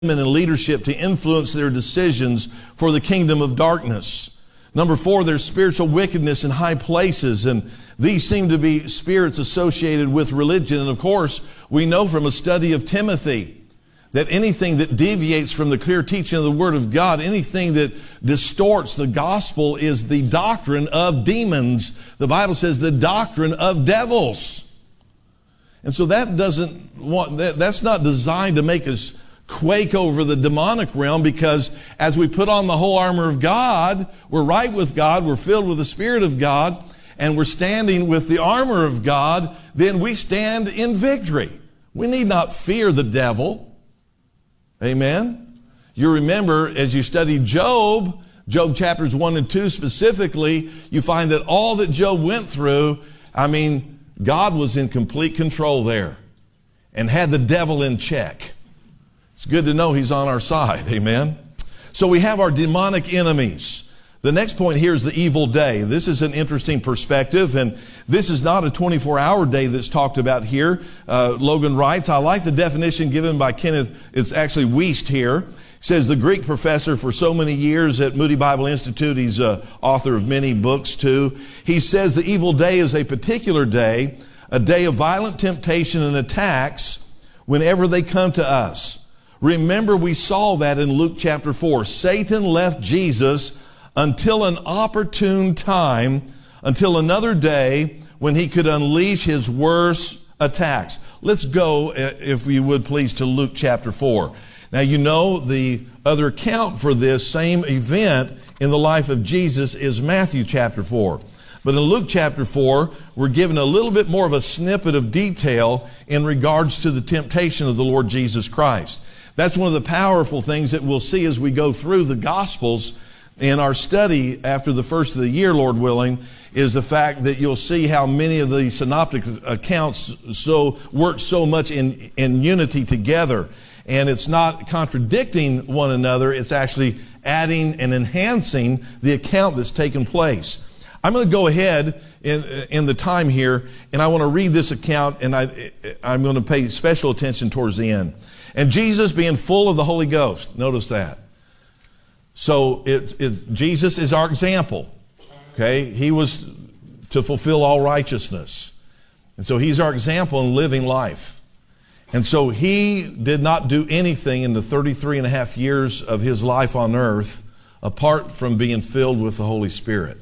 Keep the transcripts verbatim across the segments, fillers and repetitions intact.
and leadership to influence their decisions for the kingdom of darkness. Number four, there's spiritual wickedness in high places, and these seem to be spirits associated with religion. And of course, we know from a study of Timothy that anything that deviates from the clear teaching of the Word of God, anything that distorts the gospel, is the doctrine of demons. The Bible says the doctrine of devils. And so that doesn't want, that, that's not designed to make us quake over the demonic realm, because as we put on the whole armor of God, we're right with God, we're filled with the Spirit of God, and we're standing with the armor of God, then we stand in victory. We need not fear the devil. Amen. You remember, as you study Job, Job chapters one and two specifically, you find that all that Job went through, I mean, God was in complete control there and had the devil in check. It's good to know he's on our side. Amen. So we have our demonic enemies. The next point here is the evil day. This is an interesting perspective, and this is not a twenty-four hour day that's talked about here. Uh, Logan writes, I like the definition given by Kenneth. It's actually Wuest here. He says the Greek professor for so many years at Moody Bible Institute. He's uh, author of many books too. He says the evil day is a particular day, a day of violent temptation and attacks whenever they come to us. Remember, we saw that in Luke chapter four. Satan left Jesus until an opportune time, until another day when he could unleash his worst attacks. Let's go, if you would please, to Luke chapter four. Now, you know the other account for this same event in the life of Jesus is Matthew chapter four. But in Luke chapter four, we're given a little bit more of a snippet of detail in regards to the temptation of the Lord Jesus Christ. That's one of the powerful things that we'll see as we go through the Gospels in our study after the first of the year, Lord willing, is the fact that you'll see how many of the synoptic accounts so work so much in, in unity together. And it's not contradicting one another, it's actually adding and enhancing the account that's taken place. I'm going to go ahead in, in the time here, and I want to read this account, and I, I'm going to pay special attention towards the end. And Jesus being full of the Holy Ghost. Notice that. So it, it, Jesus is our example. Okay? He was to fulfill all righteousness. And so he's our example in living life. And so he did not do anything in the thirty-three and a half years of his life on earth apart from being filled with the Holy Spirit.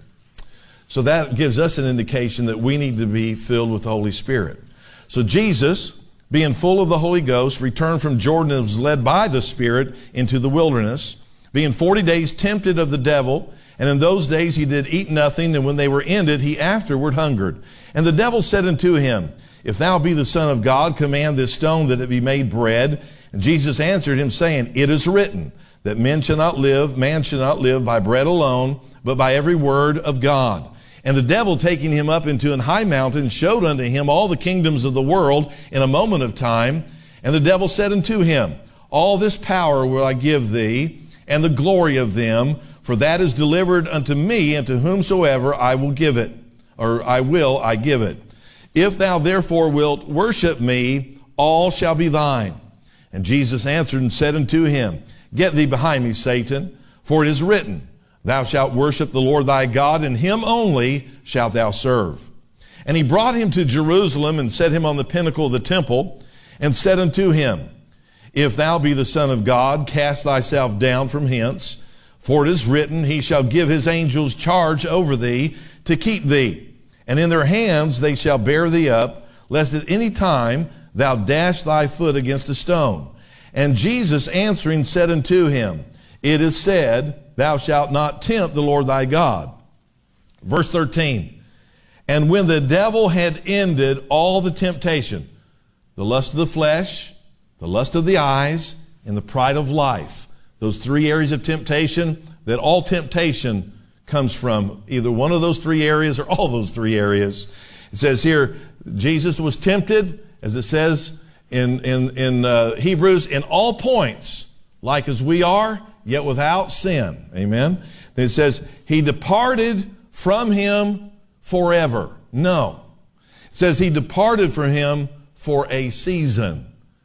So that gives us an indication that we need to be filled with the Holy Spirit. So Jesus, being full of the Holy Ghost, returned from Jordan and was led by the Spirit into the wilderness, being forty days tempted of the devil. And in those days he did eat nothing, and when they were ended, he afterward hungered. And the devil said unto him, If thou be the Son of God, command this stone that it be made bread. And Jesus answered him, saying, It is written, that men shall not live, man shall not live by bread alone, but by every word of God. And the devil, taking him up into an high mountain, showed unto him all the kingdoms of the world in a moment of time. And the devil said unto him, All this power will I give thee, and the glory of them, for that is delivered unto me, and to whomsoever I will give it, or I will, I give it. If thou therefore wilt worship me, all shall be thine. And Jesus answered and said unto him, Get thee behind me, Satan, for it is written, Thou shalt worship the Lord thy God, and him only shalt thou serve. And he brought him to Jerusalem, and set him on the pinnacle of the temple, and said unto him, If thou be the Son of God, cast thyself down from hence, for it is written, He shall give his angels charge over thee, to keep thee. And in their hands they shall bear thee up, lest at any time thou dash thy foot against a stone. And Jesus answering said unto him, It is said, Thou shalt not tempt the Lord thy God. Verse thirteen, And when the devil had ended all the temptation, the lust of the flesh, the lust of the eyes, and the pride of life, those three areas of temptation, that all temptation comes from either one of those three areas or all those three areas. It says here, Jesus was tempted, as it says in, in, in uh, Hebrews, in all points, like as we are, yet without sin. Amen. Then it says, He departed from him forever. No. It says he departed from him for a season.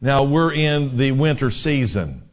Now we're in the winter season.